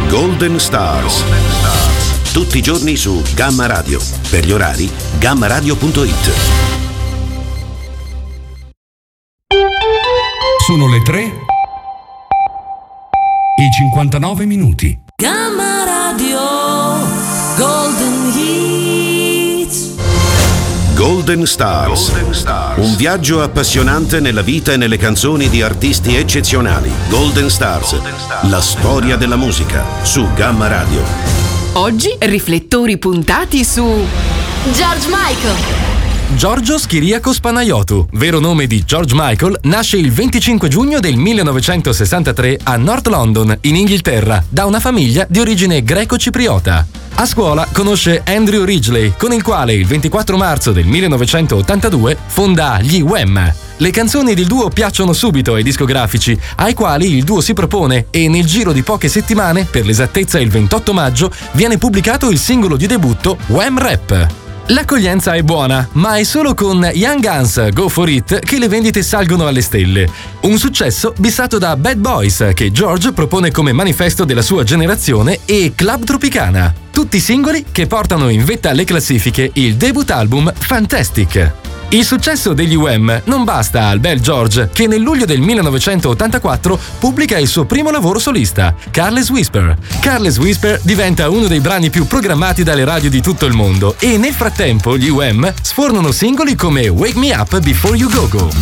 Golden Stars. Tutti i giorni su Gamma Radio. Per gli orari, gammaradio.it. Sono le 3 e 59 minuti. Gamma Radio Golden Hits. Golden Stars. Un viaggio appassionante nella vita e nelle canzoni di artisti eccezionali. Golden Stars. La storia della musica su Gamma Radio. Oggi riflettori puntati su George Michael. Giorgio Schiriakos Panayiotou, vero nome di George Michael, nasce il 25 giugno del 1963 a North London, in Inghilterra, da una famiglia di origine greco-cipriota. A scuola conosce Andrew Ridgeley, con il quale il 24 marzo del 1982 fonda gli Wham. Le canzoni del duo piacciono subito ai discografici, ai quali il duo si propone, e nel giro di poche settimane, per l'esattezza il 28 maggio, viene pubblicato il singolo di debutto Wham Rap. L'accoglienza è buona, ma è solo con Young Guns Go For It che le vendite salgono alle stelle. Un successo bissato da Bad Boys, che George propone come manifesto della sua generazione, e Club Tropicana. Tutti singoli che portano in vetta alle classifiche il debut album Fantastic. Il successo degli Wham non basta al bel George, che nel luglio del 1984 pubblica il suo primo lavoro solista, Careless Whisper. Careless Whisper diventa uno dei brani più programmati dalle radio di tutto il mondo, e nel frattempo gli Wham sfornano singoli come Wake Me Up Before You Go Go.